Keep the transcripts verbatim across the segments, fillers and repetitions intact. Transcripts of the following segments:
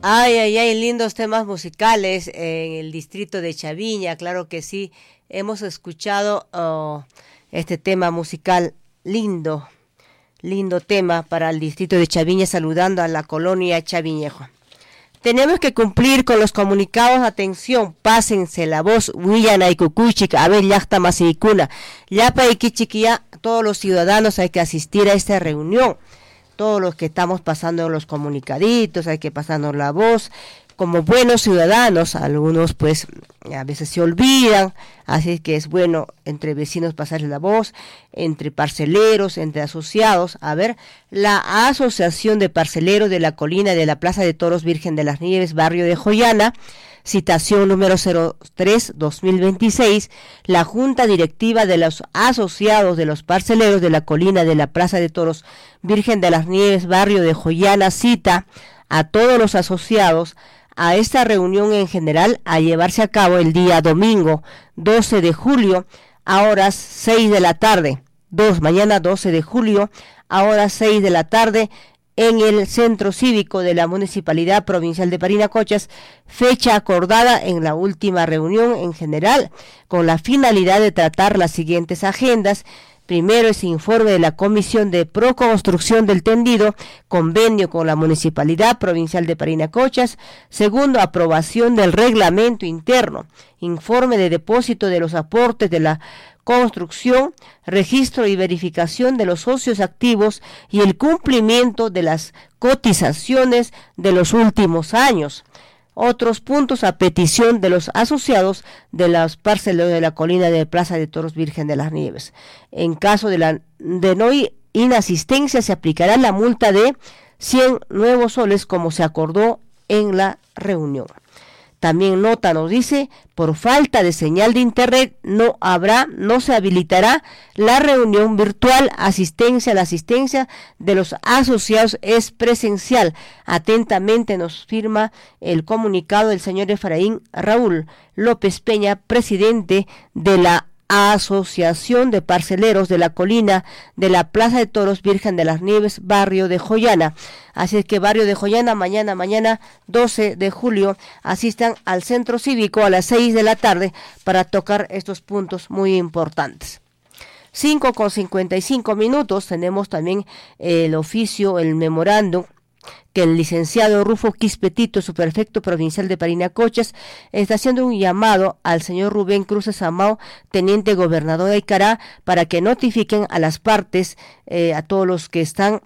Ay, ay, ay, lindos temas musicales en el distrito de Chaviña, claro que sí. Hemos escuchado oh, este tema musical lindo, lindo tema para el distrito de Chaviña, saludando a la colonia Chaviñejo. Tenemos que cumplir con los comunicados, atención, pásense la voz, Huillana y Cucuchic, a ver, yachta masicuna, yapa y kichiquia, todos los ciudadanos hay que asistir a esta reunión. Todos los que estamos pasando los comunicaditos, hay que pasarnos la voz, como buenos ciudadanos, algunos pues a veces se olvidan, así que es bueno entre vecinos pasarles la voz, entre parceleros, entre asociados. A ver, la Asociación de Parceleros de la Colina de la Plaza de Toros Virgen de las Nieves, barrio de Joyana, citación número cero tres dos mil veintiséis, la Junta Directiva de los Asociados de los Parceleros de la Colina de la Plaza de Toros Virgen de las Nieves, barrio de Joyana, cita a todos los asociados a esta reunión en general a llevarse a cabo el día domingo doce de julio a horas seis de la tarde, dos, mañana doce de julio a horas seis de la tarde, en el Centro Cívico de la Municipalidad Provincial de Parinacochas, fecha acordada en la última reunión en general, con la finalidad de tratar las siguientes agendas. Primero, ese informe de la Comisión de Proconstrucción del Tendido, convenio con la Municipalidad Provincial de Parinacochas. Segundo, aprobación del reglamento interno, informe de depósito de los aportes de la construcción, registro y verificación de los socios activos y el cumplimiento de las cotizaciones de los últimos años. Otros puntos a petición de los asociados de las parcelas de la colina de Plaza de Toros Virgen de las Nieves. En caso de, la, de no inasistencia se aplicará la multa de cien nuevos soles como se acordó en la reunión. También nota nos dice, por falta de señal de internet no habrá, no se habilitará la reunión virtual, asistencia, la asistencia de los asociados es presencial. Atentamente nos firma el comunicado del señor Efraín Raúl López Peña, presidente de la Asociación de Parceleros de la Colina de la Plaza de Toros Virgen de las Nieves, barrio de Joyana. Así es que barrio de Joyana, mañana, mañana doce de julio, asistan al Centro Cívico a las seis de la tarde para tocar estos puntos muy importantes. cinco con cincuenta y cinco minutos, tenemos también el oficio, el memorándum, que el licenciado Rufo Quispetito, subprefecto provincial de Parinacochas, está haciendo un llamado al señor Rubén Cruces Amao, teniente gobernador de Icará, para que notifiquen a las partes, eh, a todos los que están,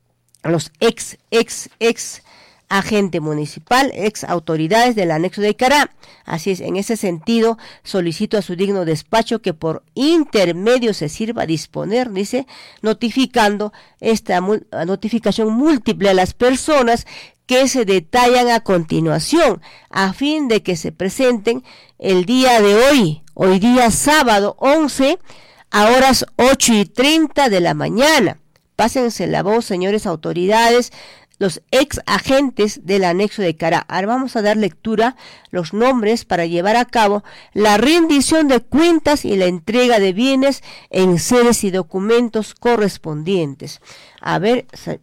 los ex, ex, ex agente municipal, ex autoridades del anexo de Icará. Así es, en ese sentido, solicito a su digno despacho que por intermedio se sirva a disponer, dice, notificando esta notificación múltiple a las personas que se detallan a continuación, a fin de que se presenten el día de hoy, hoy día sábado once, a horas ocho y treinta de la mañana. Pásense la voz, señores autoridades, los ex agentes del anexo de Icará. Ahora vamos a dar lectura los nombres para llevar a cabo la rendición de cuentas y la entrega de bienes en sedes y documentos correspondientes. A ver,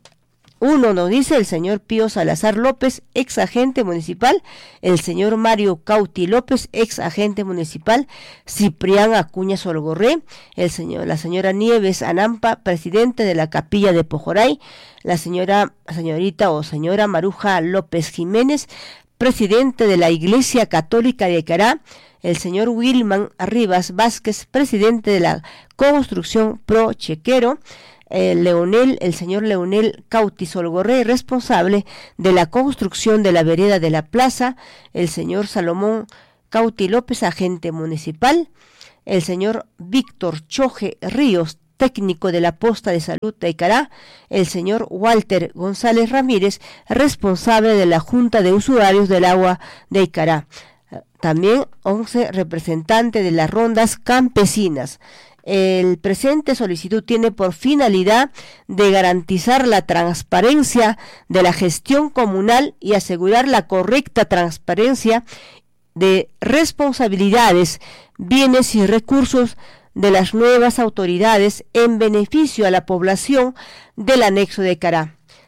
uno nos dice el señor Pío Salazar López, ex agente municipal, el señor Mario Cauti López, ex agente municipal, Ciprián Acuña Solgorré, el señor, la señora Nieves Anampa, presidente de la capilla de Pojoray, la señora, señorita o señora Maruja López Jiménez, presidente de la Iglesia Católica de Icará, el señor Wilman Rivas Vázquez, presidente de la Construcción Pro Chequero, el Leonel, el señor Leonel Cauti Solgorré, responsable de la construcción de la vereda de la plaza, el señor Salomón Cauti López, agente municipal, el señor Víctor Choje Ríos, técnico de la posta de salud de Icará, el señor Walter González Ramírez, responsable de la Junta de Usuarios del Agua de Icará. También once representantes de las rondas campesinas. El presente solicitud tiene por finalidad de garantizar la transparencia de la gestión comunal y asegurar la correcta transparencia de responsabilidades, bienes y recursos de las nuevas autoridades en beneficio a la población del anexo de Icará.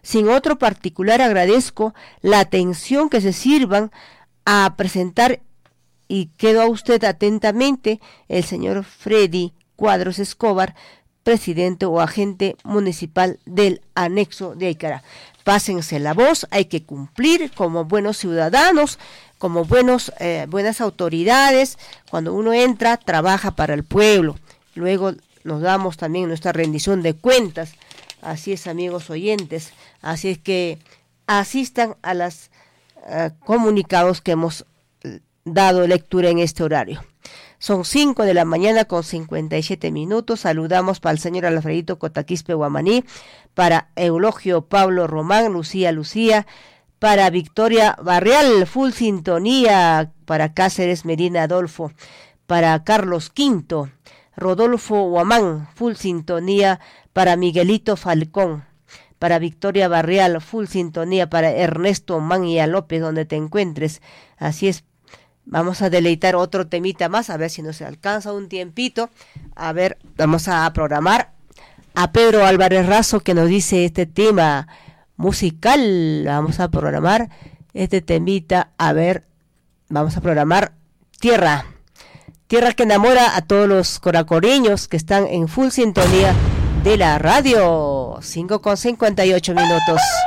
Sin otro particular agradezco la atención que se sirvan a presentar y quedo a usted atentamente el señor Freddy Cuadros Escobar, presidente o agente municipal del anexo de Aicará. Pásense la voz, hay que cumplir como buenos ciudadanos, como buenos, eh, buenas autoridades. Cuando uno entra, trabaja para el pueblo. Luego nos damos también nuestra rendición de cuentas. Así es, amigos oyentes. Así es que asistan a los uh, comunicados que hemos dado lectura en este horario. Son cinco de la mañana con cincuenta y siete minutos. Saludamos para el señor Alfredito Cotaquispe Guamaní, para Eulogio Pablo Román, Lucía Lucía, para Victoria Barrial, full sintonía, para Cáceres Medina Adolfo, para Carlos Quinto, Rodolfo Guamán, full sintonía, para Miguelito Falcón, para Victoria Barrial, full sintonía, para Ernesto Mangia López, donde te encuentres. Así es. Vamos a deleitar otro temita más, a ver si nos alcanza un tiempito. A ver, vamos a programar a Pedro Álvarez Razo, que nos dice este tema musical. Vamos a programar este temita, a ver, vamos a programar Tierra. Tierra que enamora a todos los coracoreños que están en full sintonía de la radio. cinco con cincuenta y ocho minutos.